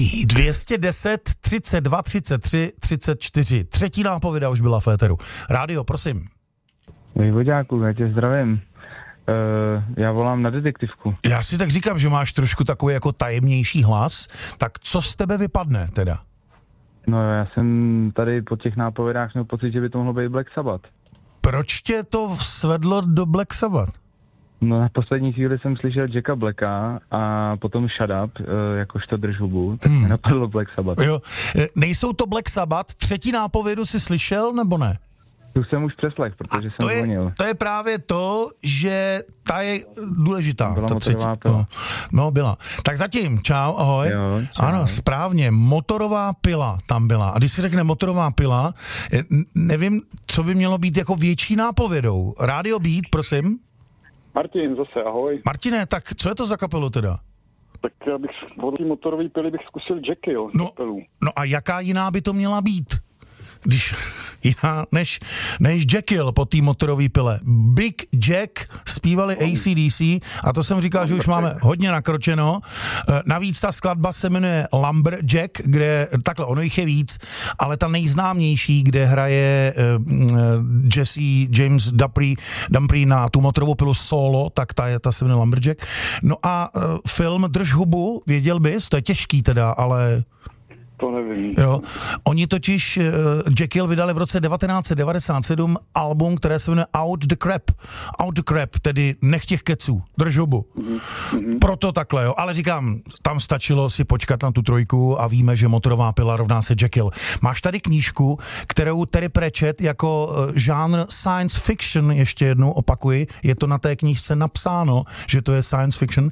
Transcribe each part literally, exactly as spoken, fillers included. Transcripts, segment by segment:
dvě stě deset, třicet dva, třicet tři, třicet čtyři. Třetí nápověda už byla v éteru. Rádio, prosím. Vojvoďáku, já tě zdravím. Uh, já volám na detektivku. Já si tak říkám, že máš trošku takový jako tajemnější hlas. Tak co z tebe vypadne teda? No já jsem tady po těch nápovědách měl pocit, že by to mohlo být Black Sabbath. Proč tě to svedlo do Black Sabbath? No na poslední chvíli jsem slyšel Jacka Blacka a potom Shut Up, uh, jakožto drž hubu, tak hmm. mi napadlo Black Sabbath. Jo. Nejsou to Black Sabbath? Třetí nápovědu si slyšel, nebo ne? Tu jsem už přeslech, protože a jsem to zvonil. Je, to je právě to, že ta je důležitá. Byla ta motorová třetí, pila. No, no, byla. Tak zatím, čau, ahoj. Jo, čau. Ano, správně, motorová pila tam byla. A když si řekne motorová pila, nevím, co by mělo být jako větší nápovědou. Rádio Beat, prosím. Martin, zase, ahoj. Martine, tak co je to za kapelu teda? Tak já bych od té motorové pily bych zkusil Jekyll No, kapelu. no a jaká jiná by to měla být? Když jiná než, než Jekyll po té motorové pile. Big Jack zpívali A C D C a to jsem říkal, že už máme hodně nakročeno. Navíc ta skladba se jmenuje Lumberjack, kde, takhle, ono jich je víc, ale ta nejznámější, kde hraje uh, Jesse James Dupree, Dupree na tu motorovou pilu solo, tak ta, je, ta se jmenuje Lumberjack. No a uh, film Drž hubu, věděl bys, to je těžký teda, ale... To nevím. Jo. Oni totiž uh, Jekyll vydali v roce devatenáct set devadesát sedm album, které se jmenuje Out the Crap. Out the Crap, tedy nech těch keců, drž hubu. Mm-hmm. Proto takhle, jo. Ale říkám, tam stačilo si počkat na tu trojku a víme, že motorová pila rovná se Jekyll. Máš tady knížku, kterou Terry Pratchett jako uh, žánr science fiction, ještě jednou opakuji, je to na té knížce napsáno, že to je science fiction.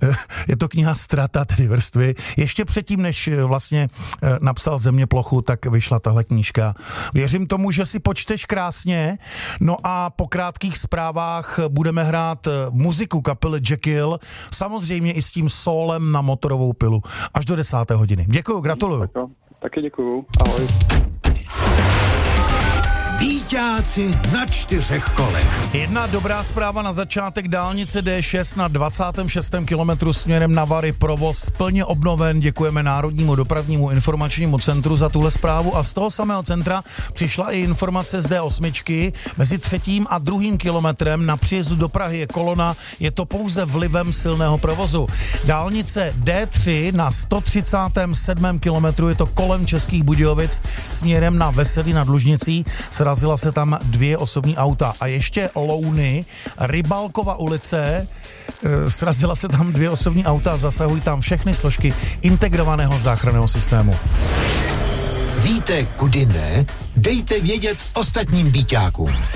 Je to kniha Strata, tedy vrstvy. Ještě předtím, než vlastně napsal Země plochu, tak vyšla tahle knížka. Věřím tomu, že si počteš krásně, no a po krátkých zprávách budeme hrát muziku kapely Jekyll, samozřejmě i s tím sólem na motorovou pilu. Až do desáté hodiny. Děkuju, gratuluju. Tak jo, taky děkuju. Ahoj. Bíťáci na čtyřech kolech. Jedna dobrá zpráva na začátek. Dálnice D šest na dvacátém šestém kilometru směrem na Vary, provoz plně obnoven. Děkujeme Národnímu dopravnímu informačnímu centru za tuhle zprávu a z toho samého centra přišla i informace z D osm. Mezi třetím a druhým kilometrem na příjezdu do Prahy je kolona, je to pouze vlivem silného provozu. Dálnice D tři na sto třicátém sedmém kilometru je to kolem Českých Budějovic směrem na Veselí nad Lužnicí. Srazila se tam dvě osobní auta. A ještě Louny, Rybalkova ulice, e, srazila se tam dvě osobní auta, zasahují tam všechny složky integrovaného záchranného systému. Víte, kudy ne? Dejte vědět ostatním bíťákům.